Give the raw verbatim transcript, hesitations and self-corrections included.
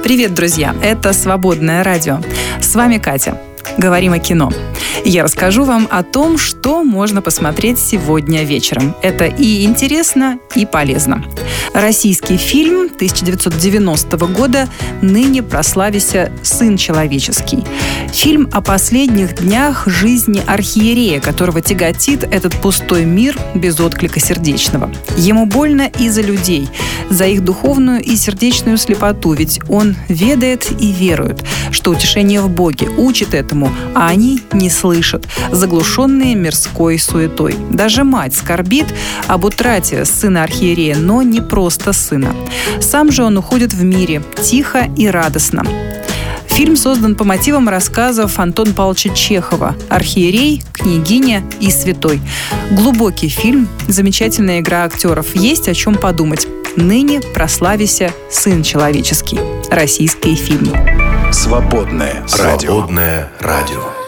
Привет, друзья! Это «Свободное радио». С вами Катя. Говорим о кино. Я расскажу вам о том, что можно посмотреть сегодня вечером. Это и интересно, и полезно. Российский фильм тысяча девятьсот девяностого года «Ныне прославися, Сын человеческий». Фильм о последних днях жизни архиерея, которого тяготит этот пустой мир без отклика сердечного. Ему больно и за людей, за их духовную и сердечную слепоту, ведь он ведает и верует, что утешение в Боге, учит этому, а они не слышат, заглушенные мирской суетой. Даже мать скорбит об утрате сына архиерея, но не просто сына. Сам же он уходит в мире, тихо и радостно. Фильм создан по мотивам рассказов Антона Павловича Чехова «Архиерей, княгиня и святой». Глубокий фильм, замечательная игра актеров. Есть о чем подумать. «Ныне прославися, Сын человеческий». Российский фильм. Свободное радио. Свободное радио.